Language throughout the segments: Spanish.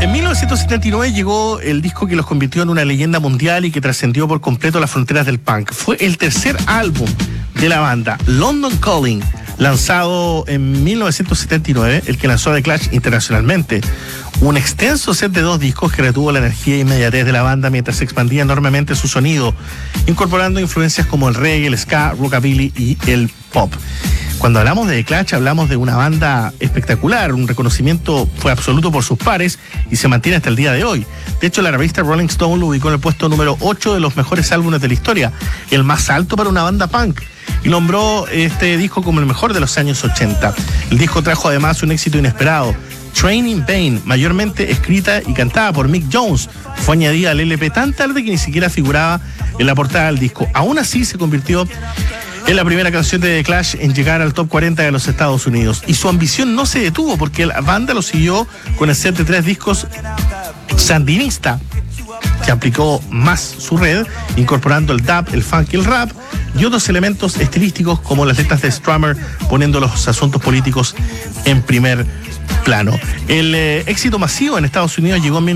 En 1979 llegó el disco que los convirtió en una leyenda mundial y que trascendió por completo las fronteras del punk. Fue el tercer álbum de la banda, London Calling, lanzado en 1979, el que lanzó a The Clash internacionalmente. Un extenso set de 2 discos que retuvo la energía e inmediatez de la banda mientras se expandía enormemente su sonido, incorporando influencias como el reggae, el ska, rockabilly y el pop. Cuando hablamos de The Clash, hablamos de una banda espectacular, un reconocimiento fue absoluto por sus pares y se mantiene hasta el día de hoy. De hecho, la revista Rolling Stone lo ubicó en el puesto número 8 de los mejores álbumes de la historia, el más alto para una banda punk, y nombró este disco como el mejor de los años 80. El disco trajo además un éxito inesperado. Train in Vain, mayormente escrita y cantada por Mick Jones, fue añadida al LP tan tarde que ni siquiera figuraba en la portada del disco. Aún así se convirtió en la primera canción de The Clash en llegar al top 40 de los Estados Unidos. Y su ambición no se detuvo porque la banda lo siguió con el set de 3 discos sandinista, que aplicó más su red, incorporando el dub, el funk y el rap, y otros elementos estilísticos como las letras de Strummer, poniendo los asuntos políticos en primer plano. El éxito masivo en Estados Unidos llegó en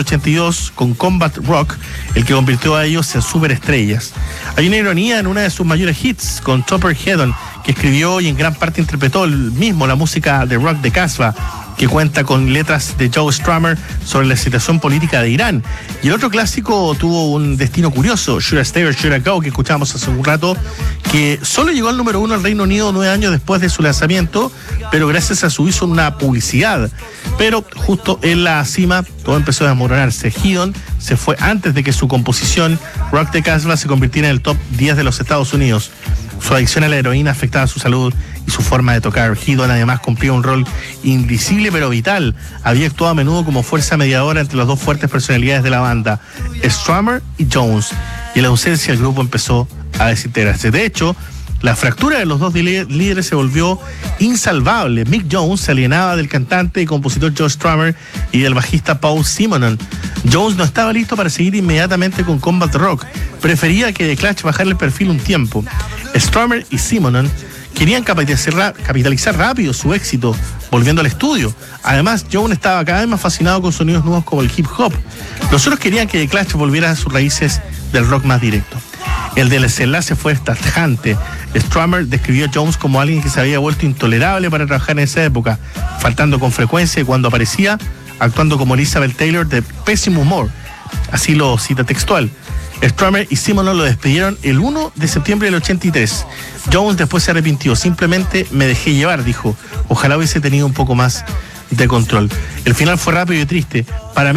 1982 con Combat Rock, el que convirtió a ellos en superestrellas. Hay una ironía en una de sus mayores hits, con Topper Headon, que escribió y en gran parte interpretó él mismo la música de rock de Casbah, que cuenta con letras de Joe Strummer sobre la situación política de Irán. Y el otro clásico tuvo un destino curioso, Should I Stay or Should I Go, que escuchábamos hace un rato, que solo llegó al número 1 al Reino Unido 9 años después de su lanzamiento, pero gracias a su uso en una publicidad. Pero justo en la cima todo empezó a desmoronarse. Headon se fue antes de que su composición Rock de Casbah se convirtiera en el top 10 de los Estados Unidos. Su adicción a la heroína afectaba su salud y su forma de tocar. Headon además cumplía un rol invisible pero vital. Había actuado a menudo como fuerza mediadora entre las 2 fuertes personalidades de la banda, Strummer y Jones, y la ausencia del grupo empezó a desintegrarse. De hecho, la fractura de los 2 líderes se volvió insalvable. Mick Jones se alienaba del cantante y compositor Joe Strummer y del bajista Paul Simonon. Jones no estaba listo para seguir inmediatamente con Combat Rock. Prefería que The Clash bajara el perfil un tiempo. Strummer y Simonon querían capitalizar rápido su éxito, volviendo al estudio. Además, Jones estaba cada vez más fascinado con sonidos nuevos como el hip hop. Los otros querían que The Clash volviera a sus raíces del rock más directo. El desenlace fue tajante. Strummer describió a Jones como alguien que se había vuelto intolerable para trabajar en esa época, faltando con frecuencia y cuando aparecía, actuando como Elizabeth Taylor de pésimo humor. Así lo cita textual. Strummer y Simonon lo despidieron el 1 de septiembre del 83. Jones después se arrepintió. Simplemente me dejé llevar, dijo. Ojalá hubiese tenido un poco más de control. El final fue rápido y triste. Para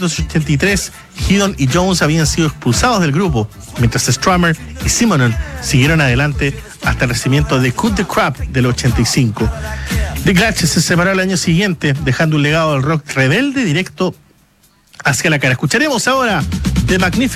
1983, Headon y Jones habían sido expulsados del grupo, mientras Strummer y Simonon siguieron adelante hasta el recibimiento de Cut the Crap del 85. The Clash se separó el año siguiente, dejando un legado del rock rebelde directo hacia la cara. Escucharemos ahora The Magnificent